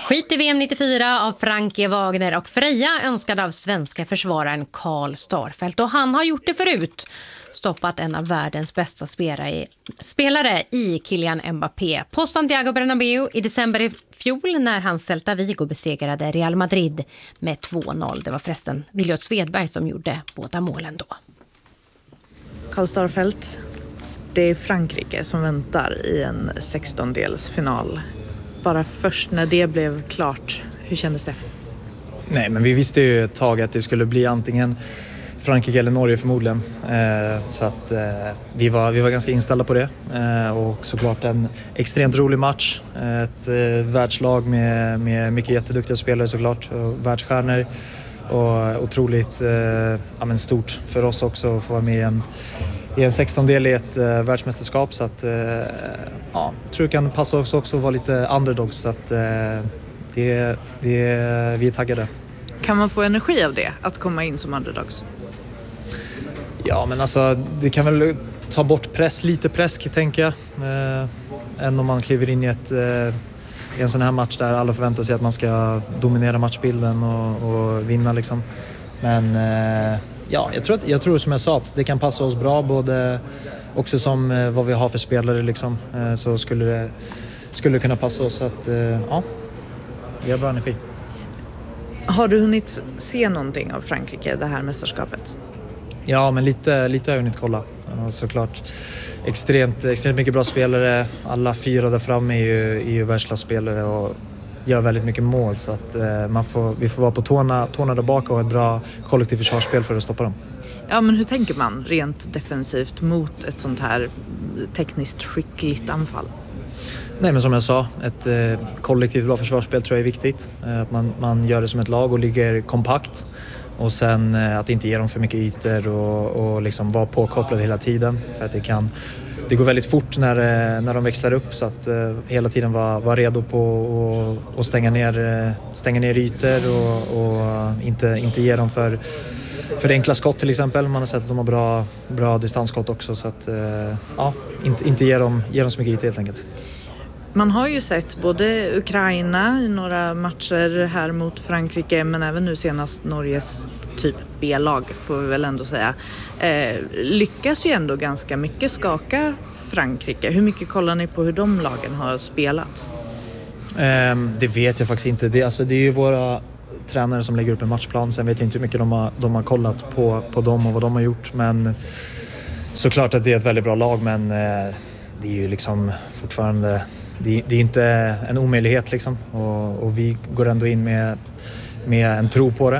Skit i VM 94 av Frankie Wagner och Freja önskad av svenska försvararen Karl Starfelt. Och han har gjort det förut. Stoppat en av världens bästa spelare i Kylian Mbappé på Santiago Bernabéu i december i fjol när han Celta Vigo besegrade Real Madrid med 2-0. Det var förresten Williot Svedberg som gjorde båda målen då. Karl Starfelt, det är Frankrike som väntar i en 16-delsfinal. Bara först när det blev klart, hur kändes det? Nej, men vi visste ju ett tag att det skulle bli antingen Frankrike eller Norge förmodligen. Så att vi var ganska inställda på det. Och såklart en extremt rolig match. Ett världslag med mycket jätteduktiga spelare såklart. Och världsstjärnor. Och otroligt stort för oss också att få vara med i en 16-del i ett världsmästerskap. Så att jag tror det kan passa oss också att vara lite underdogs. Så att vi är taggade. Kan man få energi av det, att komma in som underdogs? Ja, men alltså det kan väl ta bort lite press tänker jag. Än om man kliver in i en sån här match där alla förväntar sig att man ska dominera matchbilden och vinna liksom. Men jag tror som jag sa att det kan passa oss bra både också som vad vi har för spelare liksom. Så skulle det kunna passa oss att vi har bra energi. Har du hunnit se någonting av Frankrike det här mästerskapet? Ja, men lite har jag hunnit kolla. Såklart extremt mycket bra spelare. Alla 4 där framme är ju världsklasspelare och gör väldigt mycket mål. Så att vi får vara på tårna där bak och ha ett bra kollektivt försvarsspel för att stoppa dem. Ja, men hur tänker man rent defensivt mot ett sånt här tekniskt skickligt anfall? Nej, men som jag sa, ett kollektivt bra försvarsspel tror jag är viktigt. Att man gör det som ett lag och ligger kompakt. Och sen att inte ge dem för mycket ytor och liksom vara påkopplad hela tiden. För att det går väldigt fort när de växlar upp, så att hela tiden vara redo på att stänga ner ytor och inte ge dem för enkla skott till exempel. Man har sett att de har bra distansskott också, så att inte ge dem så mycket ytor helt enkelt. Man har ju sett både Ukraina i några matcher här mot Frankrike, men även nu senast Norges typ B-lag får vi väl ändå säga. Lyckas ju ändå ganska mycket skaka Frankrike. Hur mycket kollar ni på hur de lagen har spelat? Det vet jag faktiskt inte. Det är ju våra tränare som lägger upp en matchplan. Sen vet jag inte hur mycket de har kollat på dem och vad de har gjort. Men såklart att det är ett väldigt bra lag, men det är ju liksom fortfarande... Det är inte en omöjlighet liksom, och vi går ändå in med en tro på det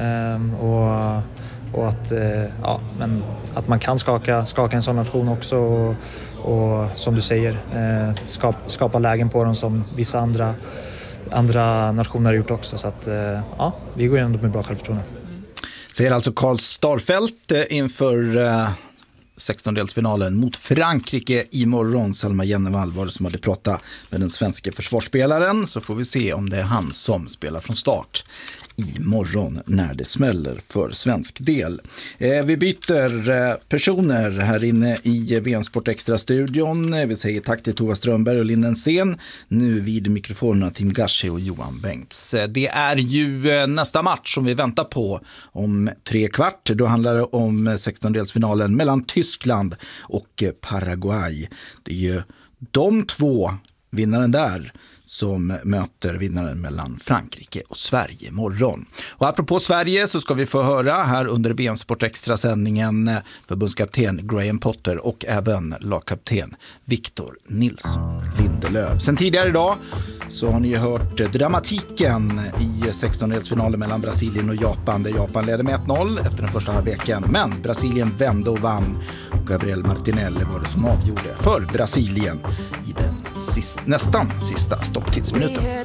och att man kan skaka en sån nation också och som du säger skapa lägen på dem som vissa andra nationer har gjort också, så att vi går ändå med bra självförtroende. Säger alltså Karl Starfelt inför 16-delsfinalen mot Frankrike imorgon. Selma Jennevall var det som hade pratat med den svenska försvarsspelaren, så får vi se om det är han som spelar från start imorgon när det smäller för svensk del. Vi byter personer här inne i VM Sport Extra-studion. Vi säger tack till Tova Strömberg och Linden Sen. Nu vid mikrofonerna Tim Gashi och Johan Bengts. Det är ju nästa match som vi väntar på om 3/4. Då handlar det om 16-delsfinalen mellan Tyskland och Paraguay. Det är ju de två, vinnaren där, som möter vinnaren mellan Frankrike och Sverige imorgon. Och apropå Sverige så ska vi få höra här under VM Sport Extra-sändningen förbundskapten Graham Potter och även lagkapten Victor Nilsson Lindelöf. Sen tidigare idag så har ni ju hört dramatiken i 16-delsfinalen mellan Brasilien och Japan, där Japan ledde med 1-0 efter den första halvleken. Men Brasilien vände och vann. Gabriel Martinelli var det som avgjorde för Brasilien i den nästan sista stopptidsminuten.